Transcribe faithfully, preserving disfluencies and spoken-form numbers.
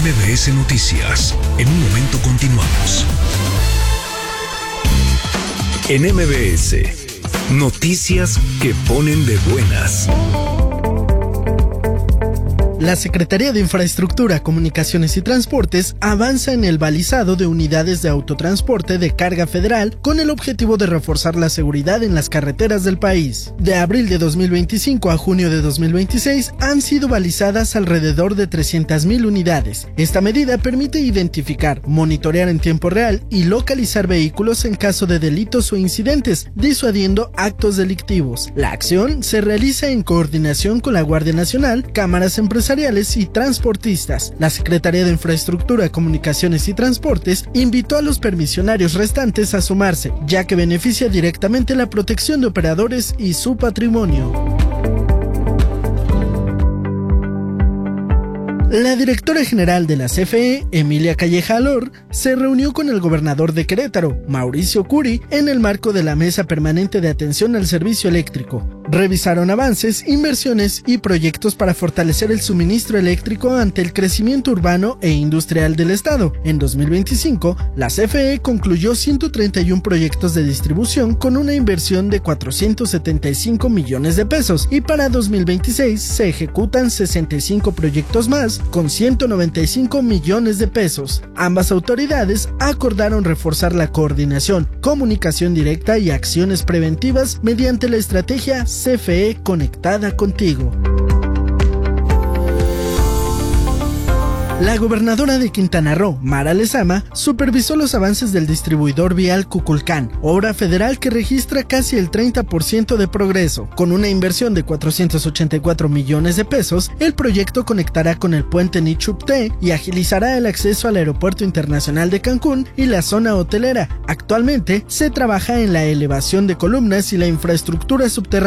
M B S Noticias. En un momento continuamos. En M B S, noticias que ponen de buenas. La Secretaría de Infraestructura, Comunicaciones y Transportes avanza en el balizado de unidades de autotransporte de carga federal con el objetivo de reforzar la seguridad en las carreteras del país. De abril de dos mil veinticinco a junio de dos mil veintiséis han sido balizadas alrededor de trescientas mil unidades. Esta medida permite identificar, monitorear en tiempo real y localizar vehículos en caso de delitos o incidentes, disuadiendo actos delictivos. La acción se realiza en coordinación con la Guardia Nacional, cámaras empresariales y transportistas. La Secretaría de Infraestructura, Comunicaciones y Transportes invitó a los permisionarios restantes a sumarse, ya que beneficia directamente la protección de operadores y su patrimonio. La directora general de la C F E, Emilia Calleja Alor, se reunió con el gobernador de Querétaro, Mauricio Curi, en el marco de la Mesa Permanente de Atención al Servicio Eléctrico. Revisaron avances, inversiones y proyectos para fortalecer el suministro eléctrico ante el crecimiento urbano e industrial del estado. En dos mil veinticinco, la C F E concluyó ciento treinta y uno proyectos de distribución con una inversión de cuatrocientos setenta y cinco millones de pesos y para dos mil veintiséis se ejecutan sesenta y cinco proyectos más con ciento noventa y cinco millones de pesos. Ambas autoridades acordaron reforzar la coordinación, comunicación directa y acciones preventivas mediante la estrategia C F E Conectada Contigo. La gobernadora de Quintana Roo, Mara Lezama, supervisó los avances del distribuidor vial Cuculcán, obra federal que registra casi el treinta por ciento de progreso. Con una inversión de cuatrocientos ochenta y cuatro millones de pesos, el proyecto conectará con el puente Nichupté y agilizará el acceso al Aeropuerto Internacional de Cancún y la zona hotelera. Actualmente, se trabaja en la elevación de columnas y la infraestructura subterránea